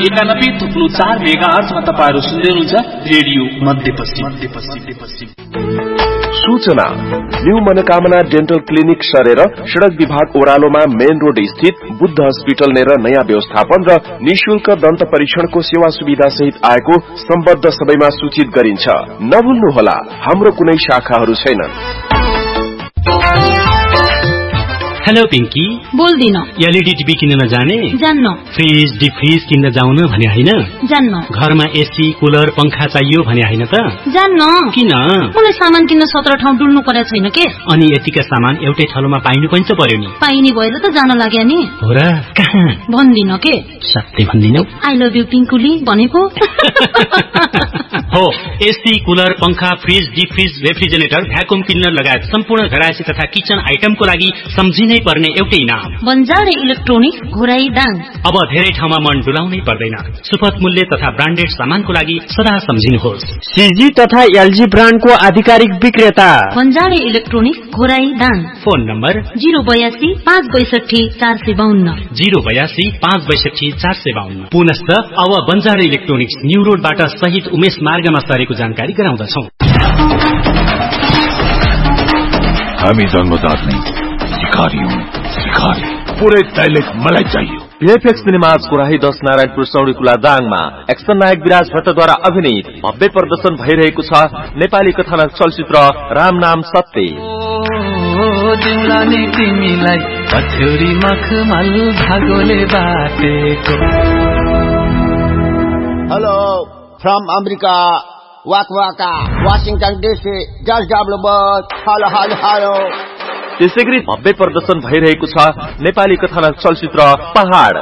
91.4 मेगाहर्जमा तपाईहरु सुन्दै हुनुहुन्छ रेडियो मध्यपश्चिम। सूचना न्यू मनोकामना डेन्टल क्लिनिक सरेर सड़क विभाग ओह्रालोमा मेन रोड स्थित बुद्ध हस्पिटल नेर नयाँ व्यवस्थापन र निशुल्क दन्त परीक्षणको सेवा सुविधा सहित आएको सम्बद्ध सबैमा सूचित गरिन्छ। नभुल्नुहोला, हाम्रो कुनै शाखाहरू छैनन्। हेलो पिंकी, बोल्दिन। एलईडी टिभी किन्न जाने? जान्न। फ्रिज डिफ्रिज किन्न जाउन भने हैन? जान्न। घरमा एसी कुलर पंखा चाहियो भने हैन त? जान्न। किन? मलाई सामान किन्न 17 ठाउँ डुल्नु परेको छैन के? अनि यतिका सामान एउटै ठाउँमा पाइनु पनि त पर्यो नि। पाइने भएर त जान लाग्यो नि। हो र? कहाँ? भन्दिन के? सत्य भन्दिनौ? आई लभ यु पिंकुली भनेको। हो, एसी कुलर पंखा फ्रिज डिफ्रिज रेफ्रिजरेटर भ्याकुम क्लिनर लगायत सम्पूर्ण घरायसी तथा किचन आइटमको लागि सम्झिनै पर्ने एउटै नाम बन्जारे इलेक्ट्रोनिक्स घोराई दाङ। अब धेरै ठाउँमा मन डुलाउनै पर्दैन। सुपथ मूल्य तथा ब्रान्डेड सामानको लागि सदा सम्झिनुहोस्। सीजी तथा एलजी ब्रान्डको आधिकारिक विक्रेता बन्जारे electronics Ghorahi Dang. Phone number 082 562 452 082 562 452। पुनश्च अब बन्जारे इलेक्ट्रोनिक्स न्यू रोडबाट सहित उमेश मार्गमा सरेको जानकारी गराउँदछौं। हामी जन्मजात नै शिकारी पूरै दैलेख मलाई चाहियो। VFX cinemas Korahi 10 Narayanpur सौडीकुला दाङमा action नायक विराज भट्टद्वारा अभिनीत भव्य प्रदर्शन भइरहेको छ नेपाली कथानक चलचित्र राम नाम सत्य। Hello from America वाकवाका Washington DC hello. त्यसैगरी भव्य प्रदर्शन भइरहेको छ नेपाली कथानक चलचित्र पहाड।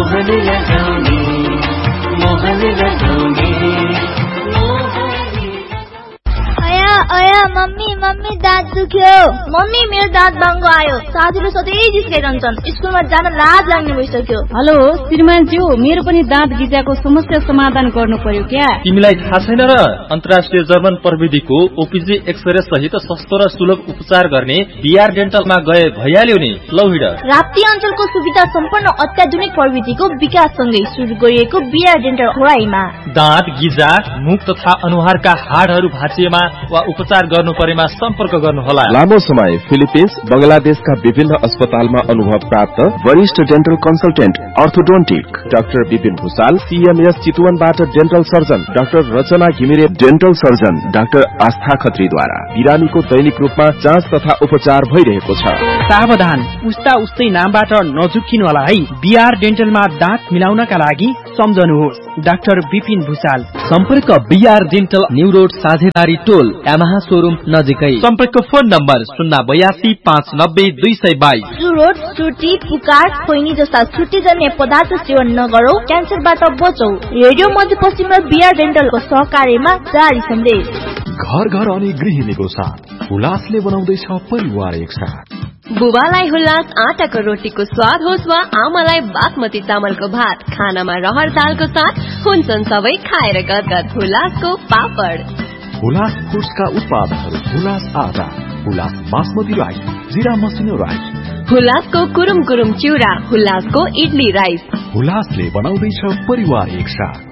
अया मम्मी दाँत दुख्यो। मम्मी मेरो दाँत बाङ्गो आयो। साथीले सधैँ जिस्काइरहन्छन्। स्कुलमा जान लाज लाग्ने भइसक्यो। हेलो श्रीमान ज्यू, मेरो पनि दाँत गिजाको समस्या समाधान गर्नु पर्यो क्या? तिमीलाई थाहा छैन र? अन्तर्राष्ट्रिय जर्मन प्रविधिको ओपीजी एक्सरे सहित सस्तो र सुलभ उपचार गर्ने बीआर डेन्टलमा गए भइहाल्यो नि। लौ हिँड। राप्ती अञ्चलको सुविधा सम्पन्न अत्याधुनिक प्रविधिको विकाससँगै सुरु गरिएको बीआर डेन्टल घोराईमा दाँत गिजा मुख तथा अनुहारका हाडहरू भाँचिएमा वा उपचार गर्नु परेमा सम्पर्क गर्नुहोला। लामो समय फिलिपिन्स बंगलादेशका विभिन्न अस्पतालमा अनुभव प्राप्त वरिष्ठ dental consultant orthodontic doctor Vipin Bhusal, CMS चितवनबाट dental surgeon doctor रचना घिमिरे, डेन्टल सर्जन डाक्टर आस्था खत्रीद्वारा बिरामीको दैनिक रूपमा जाँच तथा उपचार भइरहेको छ। सावधान, उस्तै नामबाट नझुक्किनु होला है। बीआर डेन्टलमा दाँत मिलाउनका लागि सम्झनुहोस् डाक्टर विपिन भूषाल। सम्पर्क बीआर डेन्टल न्यू रोड साझेदारी टोल यामाहा शोरूम नजिकै। सम्पर्क फोन नम्बर 082 590 222। सुरोड, सुर्ती, पुकार, खोइनी जस्ता छुट्टीजन्य पदार्थ सेवन नगरौ, क्यान्सरबाट बचौ। रेडियो मध्यपश्चिम र बीआर डेन्टलको सहकार्यमा जारी सन्देश। घर अनि गृहिणीको साथ हुलासले बनाउँदैछ परिवार एकसाथ। बुबालाई हुलास आटाको रोटीको स्वाद होस् वा आमालाई बासमती चामलको भात, खानामा रहर दालको साथ हुन्छन् सबै खाएर गदगद हुलासको पापड। हुलास फुड्सका उत्पादनहरू हुलास आटा, हुलास बासमती राइस, जिरा मसिनो राइस, हुलासको कुरुम कुरुम चिउरा, हुलासको इडली राइस। हुलासले बनाउँदैछ परिवार एकसाथ।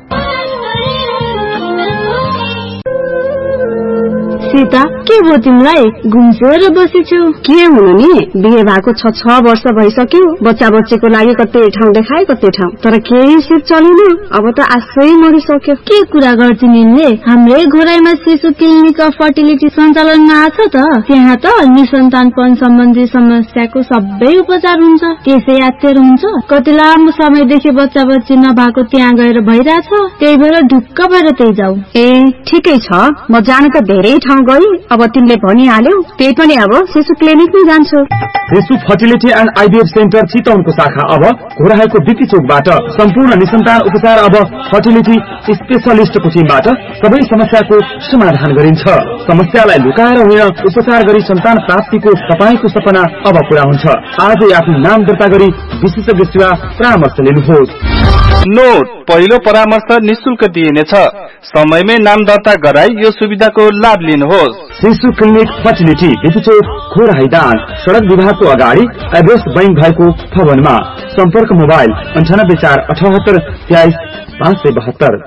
सीता, के भयो तिमीलाई? घुम्सेर बसेछु। के हुनु नि, बिहे भएको 6 वर्ष भइसक्यो। बच्चा बच्चीको लागि कतै ठाउँ देखाए कतै ठाउँ, तर केही सिप चलेन। अब त आशै मरिसक्यो। के कुरा गर्छिन् यिनले? हाम्रै घोराईमा शिशु क्लिनिक अफ फर्टिलिटी सञ्चालनमा आछ त। त्यहाँ त निसन्तानपन सम्बन्धी समस्याको सबै उपचार हुन्छ। त्यसै यात्तर हुन्छ। कति लामो समयदेखि बच्चा बच्ची नभएको त्यहाँ गएर भइरहेछ। त्यही भएर ढुक्क भएर त्यही जाऊ। ए ठिकै छ, म जान त धेरै ठाउँ गई। अब तिमीले भनिहाल्यौ, त्यही पनि अब शिशु क्लिनिकमै जान्छु। शिशु फर्टिलिटी एन्ड आइभीएफ सेन्टर चितवनको शाखा अब घोराईको बिटी चोकबाट सम्पूर्ण निसन्तान उपचार अब फर्टिलिटी स्पेशलिस्टको टिमबाट सबै समस्याको समाधान गरिन्छ। समस्यालाई लुकाएर होइन, उपचार गरी सन्तान प्राप्तिको तपाईको सपना अब पूरा हुन्छ। आजै आफ्नो नाम दर्ता गरी विशेषज्ञ सेवा परामर्श लिनुहोस्। नोट, पहिलो परामर्श निशुल्क दिइनेछ। समयमै नाम दर्ता गराई यो सुविधाको लाभ लिनुहोस्। शिशु क्लिनिक फर्टिलिटी बिपीचोक खोराइदान सड़क विभागको अगाडि एड्रेस बैंक भएको भवनमा। सम्पर्क मोबाइल 9848 23 572।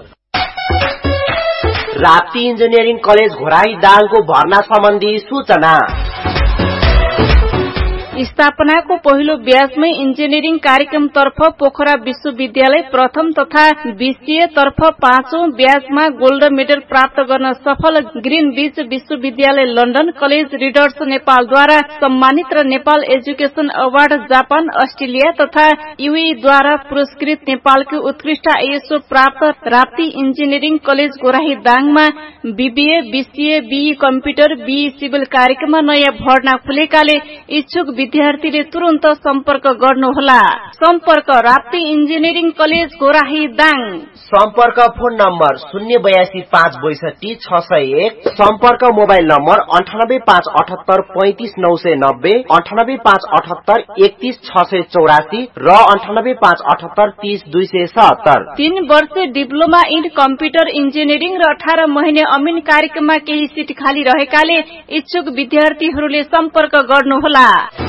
राप्ती इन्जिनियरिङ कलेज घोराइदाङको भर्ना सम्बन्धी सूचना। स्थापनाको पहिलो ब्याजमै इन्जिनियरिङ कार्यक्रम तर्फ पोखरा विश्वविद्यालय प्रथम तथा बीसीए तर्फ 5औं ब्याजमा गोल्ड मेडल प्राप्त गर्न सफल ग्रीन बीच विश्वविद्यालय लन्डन कलेज रिडर्स नेपालद्वारा सम्मानित र Nepal education award Japan Australia तथा यूएईद्वारा पुरस्कृत नेपालको उत्कृष्ट आईएसओ प्राप्त Rapti engineering college गोराही दाङमा BBA BCA be computer be civil कार्यक्रममा नयाँ भर्ना खुलेकाले इच्छुक विद्यार्थीले तुरन्त सम्पर्क गर्नुहोला। सम्पर्क राप्ती इन्जिनियरिङ कलेज गोराही दाङ। सम्पर्क फोन नम्बर 082 562 601। सम्पर्क मोबाइल नम्बर 98578 35 990 98578 31 684 र 98578 30 277। 3 वर्ष डिप्लोमा इन कम्प्युटर इन्जिनियरिङ र 18 महिने अमिन कार्यक्रममा केही सिट खाली रहेकाले इच्छुक विद्यार्थीहरूले सम्पर्क गर्नुहोला।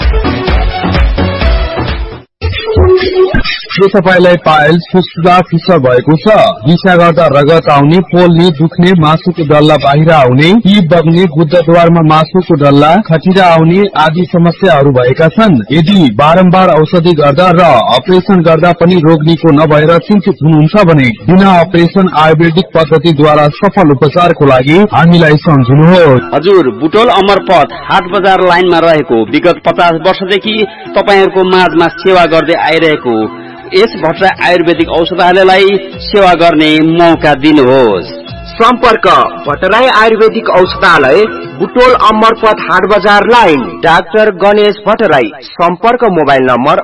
के तपाईलाई पाइल्स फिस्टुला फिसर भएको छ? दिशा गर्दा रगत आउने, पोल्ने, दुख्ने, मासुको डल्ला बाहिर आउने, पी बग्ने, गुद्दाद्वारमा मासुको डल्ला, खटिरा आउने आदि समस्याहरू भएका छन्? यदि बारम्बार औषधि गर्दा र अपरेसन गर्दा पनि रोग निको नभएर चिन्तित हुनुहुन्छ भने बिना अपरेसन आयुर्वेदिक पद्धतिद्वारा सफल उपचारको लागि हामीलाई सम्झिनुहोस्। हजुर, बुटोल अमरपथ हाट बजार लाइनमा रहेको विगत 50 वर्षदेखि तपाईहरुको माझमा सेवा गर्दै आइरहेको यस भट्टराई आयुर्वेदिक औषधालयलाई सेवा गर्ने मौका दिनुहोस्। सम्पर्क भट्टराई आयुर्वेदिक औषधालय, बुटोल अमरपथ हाट बजार लाइन, डाक्टर गणेश भट्टराई। सम्पर्क मोबाइल नम्बर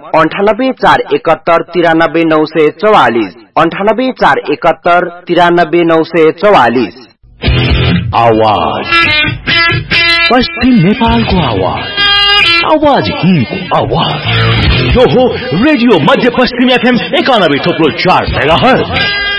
98471 93944 98471 93944। आवाज पश्चिम नेपालको आवाज, आवाज हिन्दको आवाज। यो हो रेडियो मध्य पश्चिम FM 91.4 मेगाहर्ज।